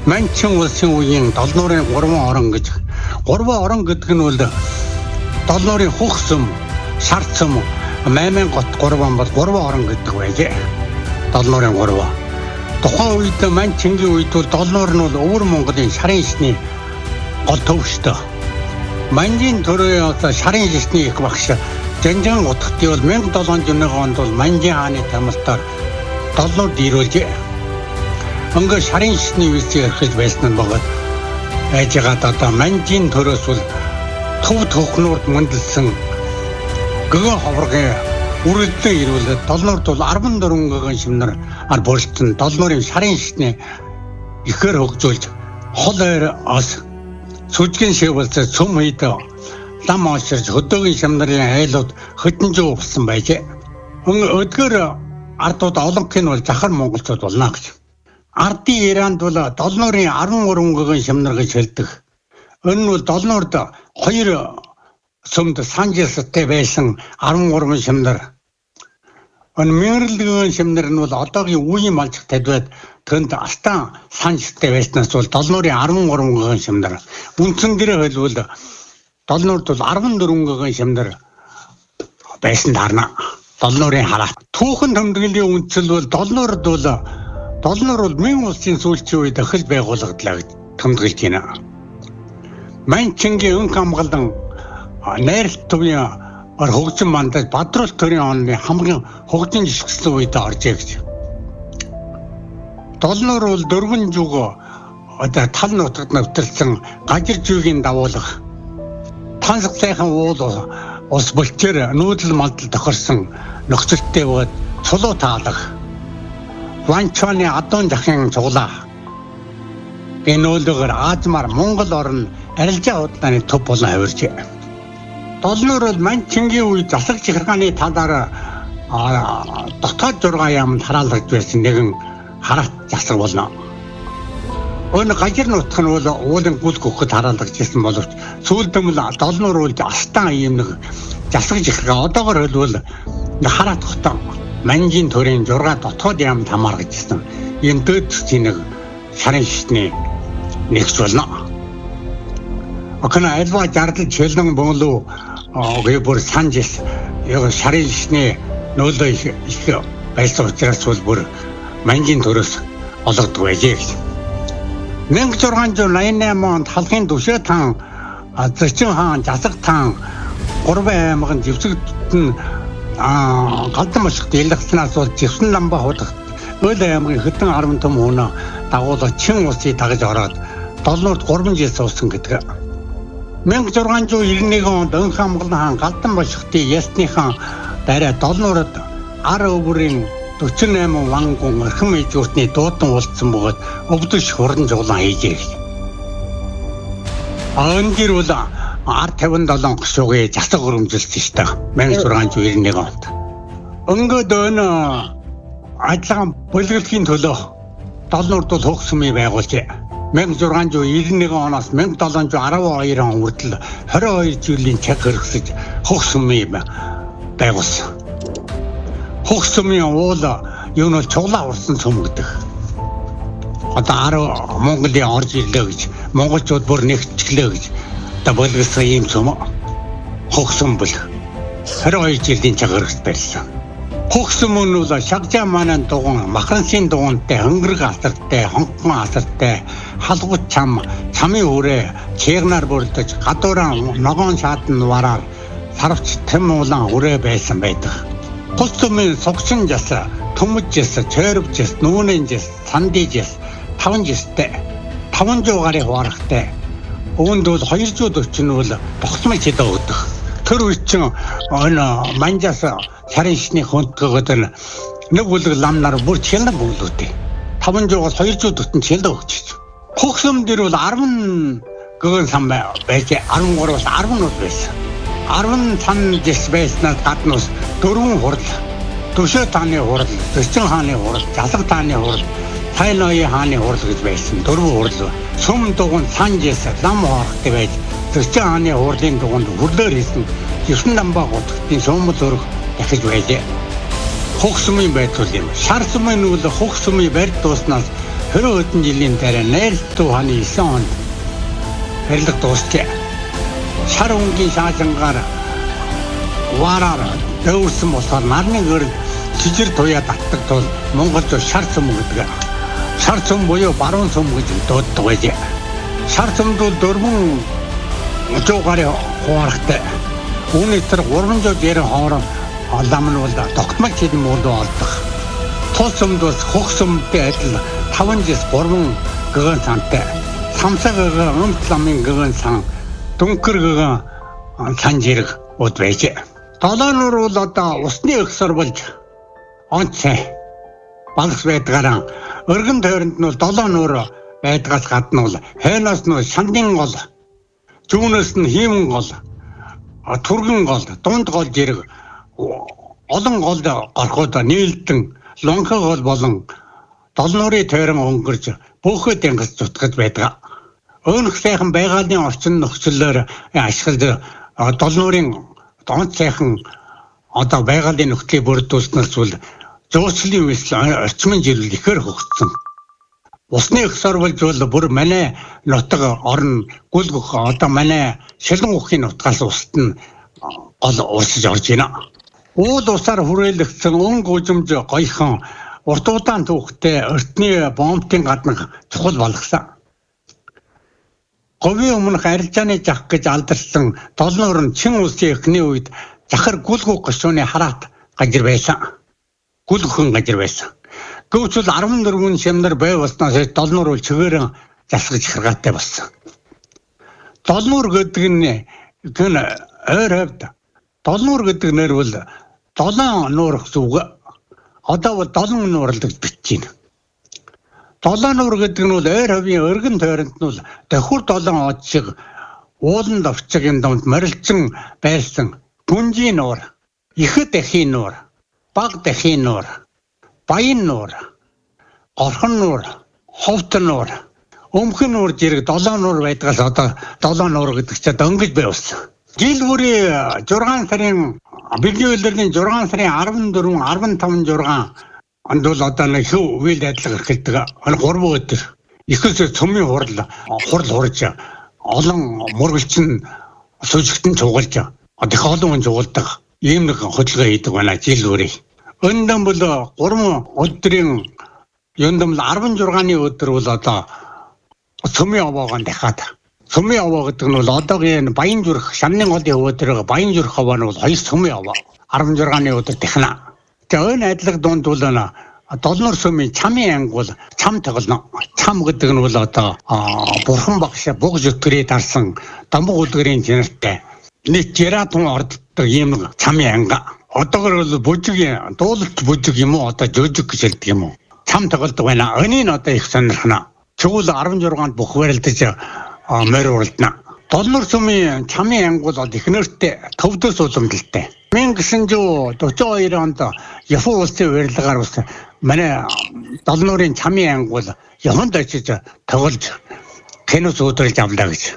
Манчин улсын үеийн 7 нуурын 3 орон гэж 3 орон гэдэг нь бол 7 нуурын хөхсөм, шарцөм, 8 гот 3 бол 3 орон гэдэг байжээ. 7 нуурын 3. Тухайн үед Манчингийн үед бол 7 нуур нь бол өвөр Монголын шарын шишний гол төвштэй. Манжийн төрөө шарын шишний их багш Жанжан утгтыг бол 1701 онд бол Манжин хааны тамилтаар 7 нуурд ирүүлжээ. Өнгө шарын шишний үсийг эрхэж байсан нь богод айжгаад одоо Манжийн төрөөс бол төв төхнөрд мөндөлсөн гэгэн ховргийн үрэлдэн ирүүлээд 7 нуурд бол 14 гэгэн шимнэр болтон 7 нуурын шарын шишний ихээр хөгжүүлж хол ойр ос сүжгийн шивэлцээ цөм хийдэ лам ооширч хөдөөгийн шимнэрийн айлууд хөдөнжөө болсон байжээ. Өдгөр ардууд олонхын бол захар монголчууд болно гэж. Ардын Иранд бол 7 нуурын 13 гэгэн шимнэр гэж хэлдэг. Энэ нь бол 7 нуурд 2 сүмд санжистай байсан 13 шимнэр. Энэ мэрэлдэгэн шимнэр нь бол одоогийн үеийн малчиг тавьад тэнд астан санжистай байснаас бол 7 нуурын 13 гэгэн шимнэр. Үндсэн дээрээ хэлбэл 7 нуурд бол 14 гэгэн шимнэр байсан таарна. 7 нуурын хараа. Түүхэн тэмдэглэлийн үндсэл бол 7 нуурд бол 7 нуур бол Мэн улсын сүүлчийн үед ахил байгуулагдлаа гэж тэмдэглэж байна. Манчингийн өнг хамгаалан найралт төвийн хөгжин мандаж Бадрал төрийн оны хамгийн хөгжин жишгсэн үед оржээ гэж. 7 нуур бол дөрвөн зүг одоо тал нутагт навтарсан гажир зүгийн дагуулга. Тансаг сайхан уул ус болчээр нүүдэл малдал тохирсон нөхцөлтэй бод цулуу таалах. Ванчаны адуун захын цуглаа. Гэнүүлгээр Аазмаар Монгол орн арилжаа худлааны төв болон авиржээ. 7 нуур бол Манчингийн үед засаг чихаргааны талаар дотоод 6 яамд хараалгаж байсан нэгэн хараат засаг болно. Өн гажир нутг нь бол уулын гүл гөхөд хараалгаж байсан боловч сүүлдэмл 7 нуур бол астан ийм нэг засаг чихаргаа одоогоор хэлбэл хараат хотоо Манжийн төрийн 6 дотоод яамд хамааргаж ирсэн. Ийм дэд нэг шарын шишний нэгс болно. Окна альва жардал чөлөн бөглөө бүр санжис яг шарын шишний нөлөө их байсан учраас бол бүр Манжийн төрөөс олгодог байжээ гэж. 1688 онд халахын түшээ таан Зочин хаан засаг таан 3 аймагын зэвсэгт нь галдан бошгот ялгснаас бол Живсэн ламба худагт Өл аймгийн хэдэн 10 том хүн дагуулж чин усыг дагаж ороод 7 нуурд 3 жил суусан гэдэг. 1691 онд Өнг хамгаалан хаан галдан бошготын ясныхан дараа 7 нуурд ар өвөрийн 48 вангун орхим ижүүртний дуудан уулзсан бөгөөд өвдөж хурдан жуулан хийжээ. Ангир бол R57 гшуугийн засаг өрөмжилсөн шүү дээ. 1691 онд. Өнгөд өн ажлын бүлэглэхийн төлөө 7 нуурд бол хөх сүмийг байгуулжээ. 1691 оноос 1712 он хүртэл 22 жилийн цаг хэрэгсэж хөх сүмийг байгуулсан. Хөх сүмийн уул юу нь цуглаа урсан сүм гэдэг. Одоо Монголын орж ирлээ гэж монголчууд бүр нэгтчлээ гэж боловсон ийм сүм хөх сүм бол 22 жилийн цаг хэрэгс барьсан. Хөх сүм нь бол шагжаа манан дугуун махрансын дугуунтай хөнгөрөг асартай хонхон асартай халгууч чамын үрээ чигнаар бүрдэж гадууран ногоон шатан вараар сарвч тэм улаан үрээ байсан байдаг. Хөх сүмийн сугчин жас төмөж жас чойрв жас нүүнэн жас сандий жас 5 жастай 500 гаруй хуарахтай өвөнд бол 240 нь бол бохсмын чидэ өгдөг. Тэр үед чинь энэ манжаас шарын шишний хөндгөгөд нэг үлэг ламнаар бүр чилэн бүглүүдээ 500-аас 240 чилэн өгч. Хөх сүм дээр бол 10 гэгэн сан байж 13-аас 10 нут байсан. 10 сан жис байснаас гаднаас 4 хурал Түшээ тааны хурал, Зочин хааны хурал, Засаг тааны хурал, Тайнои хааны хурал гэж байсан. 4 хурал. Сүм дугуйн санжээс лам хоорхтой байж Зочин хааны хурлын дугуйнд хүрлээр хийсэн Живсэн ламба хотын сумд зураг дахиж байлээ. Хөх сүмийн байдал юм. Шар сүмийн үл хөх сүмийн барьд дууснаас 20 хэдэн жилийн дараа нээлттэй ухааны 9 онд барилга дуусчээ. Шар өнгийн шаажангаар вараар дэвсэн болохоор нарны гэрэл жижиг туяа татдаг тул Монголд шар цөм гэдэг. Шар цөм буюу баруун цөм гэж дууддаг байж. Шар цөмд дөрвөн жуугаар хуурахтай. Үүний тэр 390 хоорон ламнууд тогтмол хідэн мод болдог. Тус цөмд хөх цөмтэй адил 5-3 гэгэн цантай. Самсаг өмт ламын гэгэн сан дүнкэр гэгэн сан зэрэг бод байж. Долоонор бол одоо усны өгсөр болж онцай багс байдгаараа өргөн тойронд нь долоонор байдгаас гадна бол хойноос нь шандын гол, зүүнээс нь хиймэн гол, түргэн гол, дунд гол зэрэг олон гол горхоод нийлдэн лонхо гол болон долоонорын тойрон өнгөрж бүхэл тэнгис зүтгэж байдаг. Өөнөх сайхан байгалийн орчин нөхцөлөөр ашиглаж долоонорын донц сайхан одоо байгалийн нөхцөлийг бүрдүүлснээр зүйл зөөцлийн үйлсэл орчмын жирэл ихээр хөгжсөн. Усны өгсөр болж бол бүр манай нутаг орн гүлгөх одоо манай шилэн уххийн нутгаас усд нь гол урсж орж байна. Уул усаар хүрээлэгдсэн өн гүжимж гоёхон урт удаан түүхтэй өртний бомбтын гаднах чухал болгосон. Говийн өмнөх арилжааны жах гэж алдарсан долоонор нь чин улсын эхний үед захар гүлгөх гишүүний хараат гажир байсан. Гүлгхэн гажир байсан. Гэвч 14 шимнэр бай болсноос долоонор чигээрэн засгаж хэргатай болсон. Долоонор гэдэг нь гэн ойр хавьд долоонор гэдэг нэр бол долоон нуур гэсэн үг. Одоо бол долоон нуурлаж битж байна. Долоонор гэдэг нь бол ойр хавийн өргөн тойронд нь давхар долоон од шиг ууланд овчиг юм донд морилцсон байсан гүнжийн нуур, ихэд дахийн нуур, баг дахийн нуур, баян нуур, горхон нуур, ховт нуур, өмхөн нуур зэрэг долоон нуур байдгаас одоо долоон нуур гэдэг чинь дөнгөж байвсан. Жил бүрийн 6 сарын бидний улиралын 6 сарын 14, 15, 6 онд бол одоо нэг үйл ажиллагаа эхэлдэг. 3 өдөр ихээс цөмийн хурал хурж олон мөргөлчин сүжигтэн цугалж их олон хүн цугалдаг ийм нэг хөдөлгөөн хийдэг байна жил бүрийн. Өнөөдөр бол 3 өдрийн юундам 16-ны өдөр бол одоо цөмийн овоогоо дахиад. Цөмийн овоо гэдэг нь бол одоогийн баян зүрх шамны голын өвөдөр баян зүрх овоо нь бол 2 цөмийн овоо 16-ны өдөр дахина. Тэгээ энэ адилах дунд бол долоонор сүмийн чамын анги бол чам тоглоно. Чам гэдэг нь бол одоо бурхан багш буг зүтгэрээ дарсан дамбуг үлгэрийн чанартай нэг 60 тонн орддог ийм чамын анги. Одоогор бол бүжиг дуулалт бүжиг юм уу одоо жожиг гэж хэлдэг юм уу. Чам тоглодог байна. Өнийг одоо их сонирхно. Чигүүл 16-нд бүх барилдаж морь уралдана. Долоонор сүмийн чамын анги бол эхнэртэй төвдөөс уламжлалтай. 1942 онд Япон улсын барилгаар ус манай долоонорын чамын анги бол Японд очиж тоглож киноч өдрөлж авлаа гэж.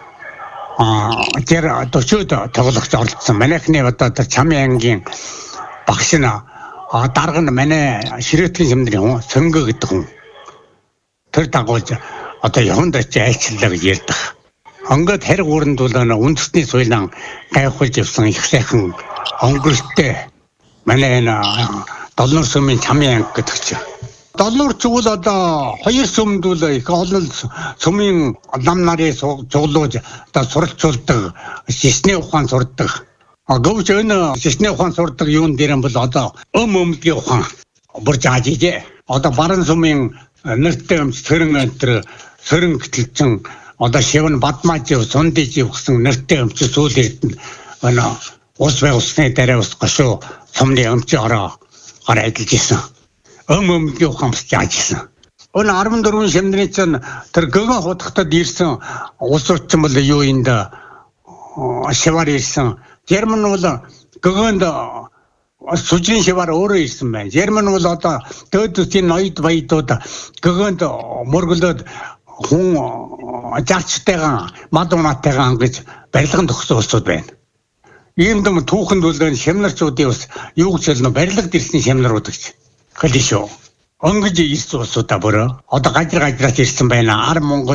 Тэр 40-од тоглогч оролцсон. Манайхны одоо тэр чамын ангийн багш нь дарга нь манай ширээтгэн шимнэрийн Сонго гэдэг хүн. Тэр дагуулж одоо Японд очиж айлчлаа гэж ярьдаг. Онгод хариг өрөнд бол үндэсний соёлын гайхуулж явсан их сайхан өнгөрөлттэй манай энэ долоонор сүмийн чамын анги гэдэг чинь. Долоонор зүгэл одоо 2 сүмд бол их олон сүмийн нам нарын цуглуулж одоо суралцуулдаг, шишний ухаан сурдаг. Гэвч энэ шишний ухаан сурдаг юун дээр бол одоо өмгийн ухаан бүр зааж ижээ. Одоо баруун сүмийн нэртэй өмч сөрөн гэтэлцэн одоо шивэн Бадмажив, Сундижив гэсэн нэртэй өмч сүүл эрдэнэ ус усны дараа ус гашуу сумны өмчийн ороо ажиллаж исэн. Өмгийн ухаамс зааж исэн. Өн 14 шимнэрийн чинь тэр гэгэн хутагтад ирсэн ус урчин бол юу энд шиваар ирсэн. Герман бол гэгэнд сүжгийн шиваар өөрөө ирсэн байна. Герман бол одоо дөөдсийн ноёд баядууд гэгэнд мөргөлөөд хүн жарчтайгаа мад унаатайгаа гэж барилганд өгсөн улсууд байна. Ийм дэм түүхэнд бол шимнарчуудын ус юу гэж хэлнэ барилгад ирсэн шимнарууд гэж хэлсэн шүү. өнгөж ирсэн улсуудаа бүр одоо гажир гажраас ирсэн байна. Ар Монгол